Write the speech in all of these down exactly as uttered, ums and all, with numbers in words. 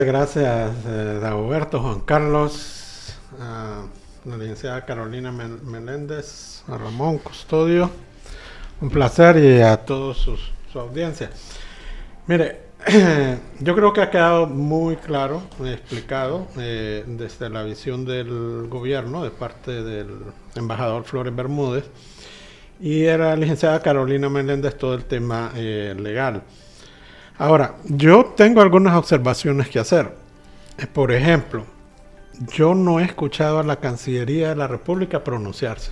Gracias, eh, Dagoberto, Juan Carlos, a la licenciada Carolina Meléndez, a Ramón Custodio, un placer, y a todos sus, su audiencia. Mire, yo creo que ha quedado muy claro, explicado eh, desde la visión del gobierno de parte del embajador Flores Bermúdez y era la licenciada Carolina Meléndez todo el tema eh, legal. Ahora, yo tengo algunas observaciones que hacer. Por ejemplo, yo no he escuchado a la Cancillería de la República pronunciarse.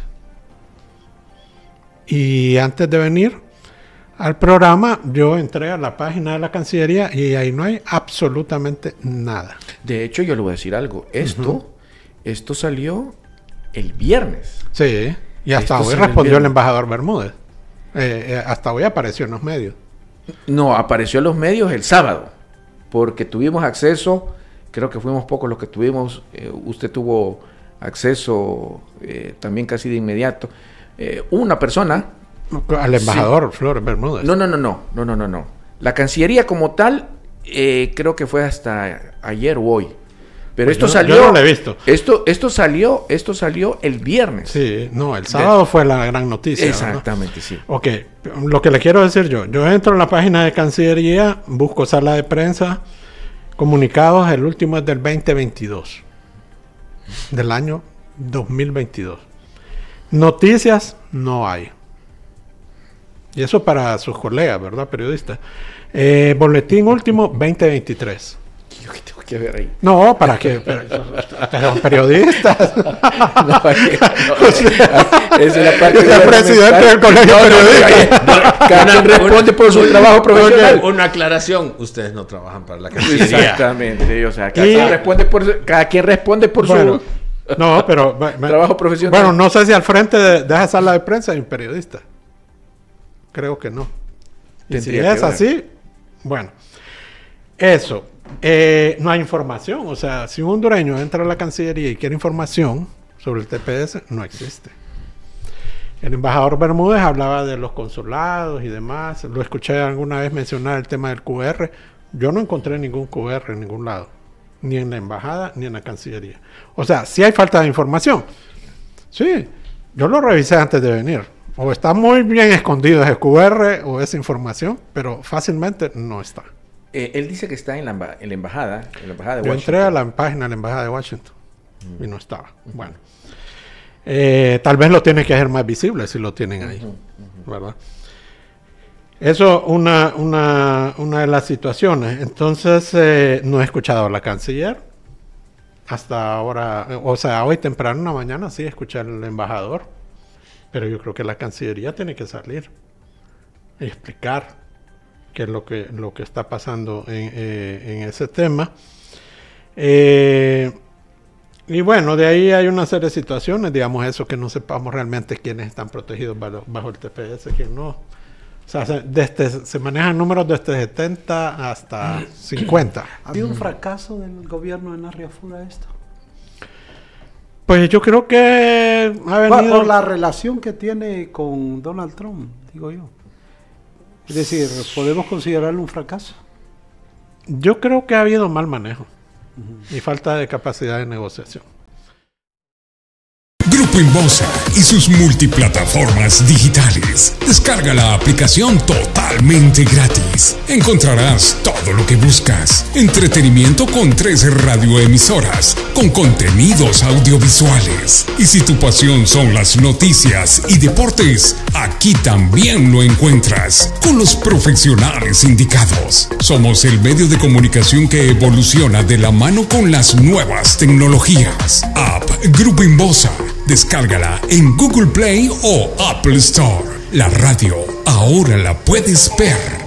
Y antes de venir al programa, yo entré a la página de la Cancillería y ahí no hay absolutamente nada. De hecho, yo le voy a decir algo. Esto, uh-huh. esto salió el viernes. Sí, y hasta esto hoy respondió el, el embajador Bermúdez. Eh, eh, hasta hoy apareció en los medios. No, apareció en los medios el sábado, porque tuvimos acceso, creo que fuimos pocos los que tuvimos, eh, usted tuvo acceso eh, también casi de inmediato. Eh, una persona... Al embajador sí. Flores Bermúdez. No, no, no, no, no, no, no, no. La Cancillería como tal, eh, creo que fue hasta ayer o hoy. Pero pues esto yo, salió... Yo no lo he visto. Esto, esto salió, esto salió el viernes. Sí, no, el sábado de... fue la gran noticia. Exactamente, ¿no? Sí. Ok, lo que le quiero decir yo, yo entro en la página de Cancillería, busco sala de prensa, comunicados, el último es del veinte veintidós, del año dos mil veintidós. Noticias no hay. Y eso para sus colegas, ¿verdad? Periodistas. Eh, boletín último veinte veintitrés. Yo que tengo que ver ahí. No, para que pero, periodistas. No, no, o sea, es la parte del presidente del colegio no, periodista. No, no, cada quien responde por su trabajo profesional. Una aclaración, ustedes no trabajan para la Cancillería. Exactamente, o sea, cada, y, quien responde por cada quien responde por bueno, su no, pero trabajo profesional. Bueno, no sé si al frente de, de esa sala de prensa hay un periodista. Creo que no. Y si es así, bueno, eso. Eh, no hay información, o sea, si un hondureño entra a la Cancillería y quiere información sobre el T P S, no existe. El embajador Bermúdez hablaba de los consulados y demás, lo escuché alguna vez mencionar el tema del Q R, yo no encontré ningún Q R en ningún lado, ni en la embajada ni en la Cancillería. O sea, sí hay falta de información. Sí, yo lo revisé antes de venir, o está muy bien escondido ese Q R o esa información, pero fácilmente no está. Eh, él dice que está en la, emba- en la embajada, en la embajada de Yo Washington. entré a la página de la embajada de Washington uh-huh. y no estaba. Uh-huh. Bueno, eh, tal vez lo tiene que hacer más visible si lo tienen ahí, uh-huh. Uh-huh. ¿verdad? Eso una una una de las situaciones. Entonces eh, no he escuchado a la canciller hasta ahora, o sea, hoy temprano en la mañana sí escuché al embajador, pero yo creo que la Cancillería tiene que salir y explicar que es lo que, lo que está pasando en, eh, en ese tema. Eh, y bueno, de ahí hay una serie de situaciones, digamos eso, que no sepamos realmente quiénes están protegidos bajo, bajo el T P S, quién no. O sea, se, desde, se manejan números desde setenta hasta cincuenta. ¿Ha habido un fracaso del gobierno de Narria Fura esto? Pues yo creo que ha venido... Por la relación que tiene con Donald Trump, digo yo. Es decir, ¿podemos considerarlo un fracaso? Yo creo que ha habido mal manejo uh-huh. y falta de capacidad de negociación. Grupo Inbosa y sus multiplataformas digitales. Descarga la aplicación totalmente gratis. Encontrarás todo lo que buscas. Entretenimiento con tres radioemisoras, con contenidos audiovisuales. Y si tu pasión son las noticias y deportes, aquí también lo encuentras, con los profesionales indicados. Somos el medio de comunicación que evoluciona de la mano con las nuevas tecnologías. App Grupo Inbosa. Descárgala en Google Play o Apple Store. La radio ahora la puedes ver.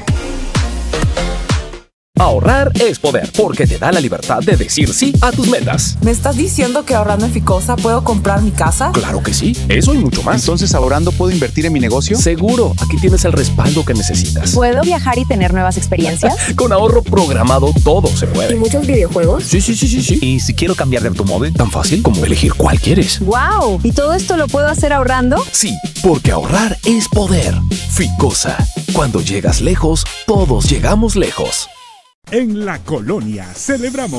Ahorrar es poder, porque te da la libertad de decir sí a tus metas. ¿Me estás diciendo que ahorrando en Ficosa puedo comprar mi casa? Claro que sí, eso y mucho más. Entonces, ¿ahorrando puedo invertir en mi negocio? Seguro, aquí tienes el respaldo que necesitas. ¿Puedo viajar y tener nuevas experiencias? Con ahorro programado todo se puede. ¿Y muchos videojuegos? Sí, sí, sí, sí, sí. ¿Y si quiero cambiar de automóvil? Tan fácil como elegir cuál quieres. ¡Wow! ¿Y todo esto lo puedo hacer ahorrando? Sí, porque ahorrar es poder. Ficosa. Cuando llegas lejos, todos llegamos lejos. En La Colonia celebramos